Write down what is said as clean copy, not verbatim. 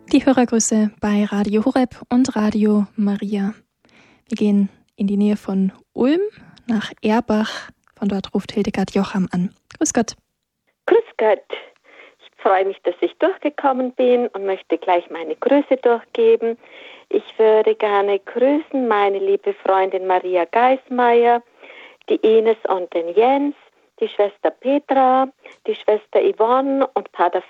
Die Hörergrüße bei Radio Horeb und Radio Maria. Wir gehen in die Nähe von Ulm nach Erbach. Von dort ruft Hildegard Jocham an. Grüß Gott. Grüß Gott. Ich freue mich, dass ich durchgekommen bin und möchte gleich meine Grüße durchgeben. Ich würde gerne grüßen meine liebe Freundin Maria Geismeier, die Ines und den Jens, die Schwester Petra, die Schwester Yvonne und Pater